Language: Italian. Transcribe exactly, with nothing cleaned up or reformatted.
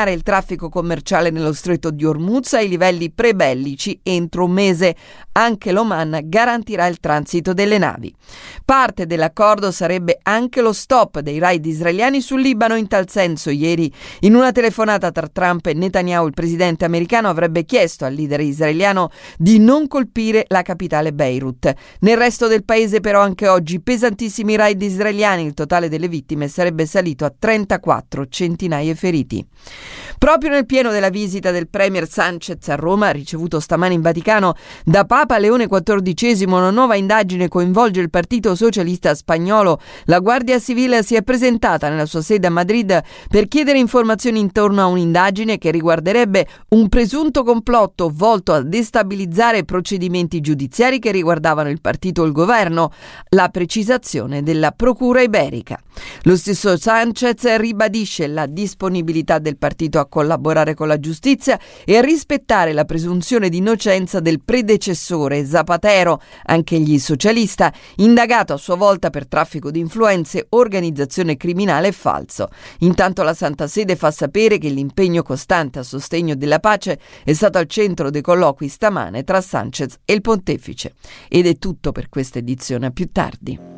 ritornare il traffico commerciale nello stretto di Hormuz ai livelli prebellici entro un mese. Anche l'Oman garantirà il transito delle navi. Parte dell'accordo sarebbe anche lo stop dei raid israeliani sul Libano. In tal senso, ieri, in una telefonata tra Trump e Netanyahu, il presidente americano avrebbe chiesto al leader israeliano di non colpire la capitale Beirut. Nel resto del paese, però, anche oggi pesantissimi raid israeliani. Il totale delle vittime sarebbe salito a trentaquattro, centinaia feriti. Proprio nel pieno della visita del premier Sanchez a Roma, ricevuto stamani in Vaticano da Papa Leone quattordicesimo, una nuova indagine coinvolge il Partito Socialista Spagnolo. La Guardia Civile si è presentata nella sua sede a Madrid per chiedere informazioni intorno a un'indagine che riguarderebbe un presunto complotto volto a destabilizzare procedimenti giudiziari che riguardavano il partito o il governo, la precisazione della Procura Iberica. Lo stesso Sanchez ribadisce la disponibilità del partito a collaborare con la giustizia e a rispettare la presunzione di innocenza del predecessore Zapatero, anch'egli socialista, indagato a sua volta per traffico di influenze, organizzazione criminale e falso. Intanto la Santa Sede fa sapere che l'impegno costante a sostegno della pace è stato al centro dei colloqui stamane tra Sanchez e il pontefice. Ed è tutto per questa edizione, a più tardi.